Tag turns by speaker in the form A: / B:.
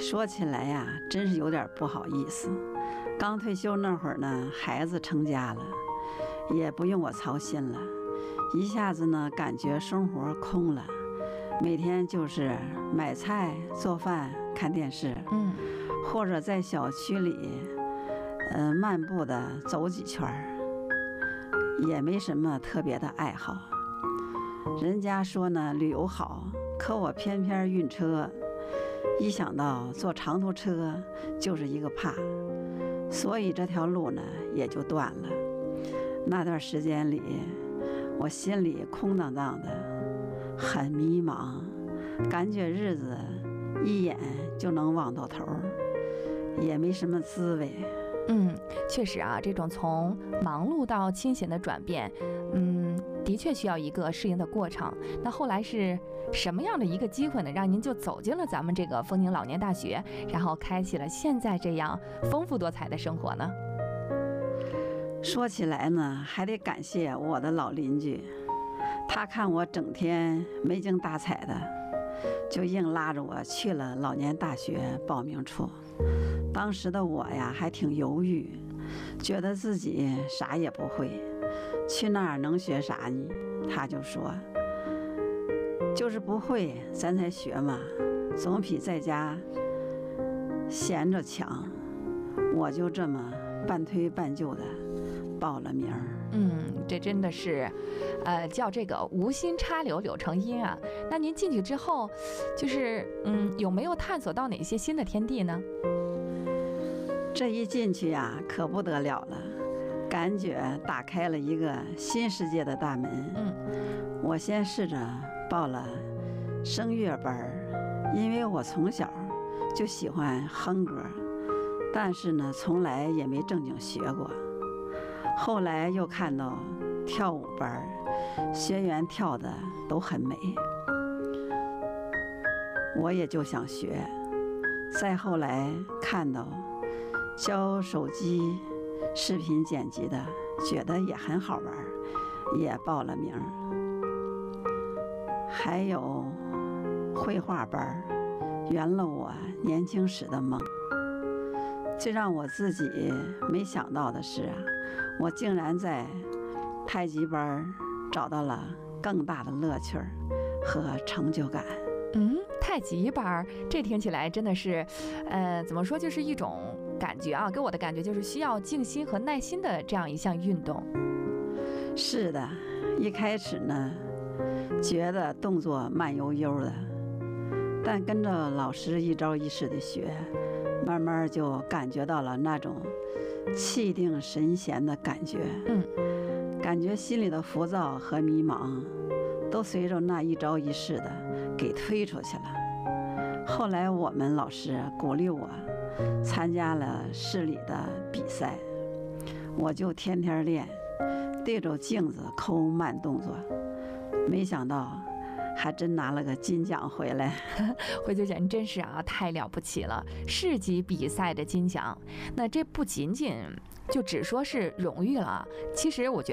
A: 说起来呀，真是有点不好意思。刚退休那会儿呢，孩子成家了，也不用我操心了，一下子呢，感觉生活空了，每天就是买菜、做饭、看电视，或者在小区里，漫步的走几圈儿，也没什么特别的爱好。人家说呢，旅游好，可我偏偏晕车。一想到坐长途车就是一个怕，所以这条路呢也就断了。那段时间里，我心里空荡荡的，很迷茫，感觉日子一眼就能望到头，也没什么滋味。
B: 确实啊，这种从忙碌到清闲的转变，的确需要一个适应的过程。那后来是什么样的一个机会呢，让您就走进了咱们这个丰宁老年大学，然后开启了现在这样丰富多彩的生活呢？
A: 说起来呢，还得感谢我的老邻居，他看我整天没精打采的，就硬拉着我去了老年大学报名处。当时的我呀，还挺犹豫，觉得自己啥也不会，去那儿能学啥呢？他就说，就是不会，咱才学嘛，总比在家闲着强。我就这么半推半就的报了名。
B: 这真的是，叫这个无心插柳柳成荫啊。那您进去之后，就是有没有探索到哪些新的天地呢？
A: 这一进去呀，可不得了了，感觉打开了一个新世界的大门。我先试着报了声乐班，因为我从小就喜欢哼歌，但是呢，从来也没正经学过。后来又看到跳舞班，学员跳的都很美，我也就想学。再后来看到教手机视频剪辑的，觉得也很好玩，也报了名。还有绘画班，圆了我年轻时的梦。最让我自己没想到的是啊，我竟然在太极班找到了更大的乐趣和成就感。
B: 太极班，这听起来真的是，怎么说，就是一种感觉啊，给我的感觉就是需要静心和耐心的这样一项运动。
A: 是的，一开始呢，觉得动作慢悠悠的，但跟着老师一招一式的学，慢慢就感觉到了那种气定神闲的感觉。感觉心里的浮躁和迷茫都随着那一招一式的给推出去了。后来我们老师鼓励我参加了市里的比赛，我就天天练，对着镜子抠慢动作，没想到还真拿了个金奖回来。
B: 慧娟姐，您真是啊，太了不起了！市级比赛的金奖，那这不仅仅就只说是荣誉了，其实我觉